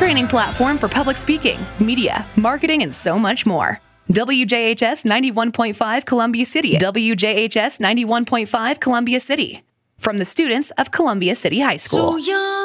training platform for public speaking, media, marketing, and so much more. WJHS 91.5 Columbia City. WJHS 91.5 Columbia City. From the students of Columbia City High School.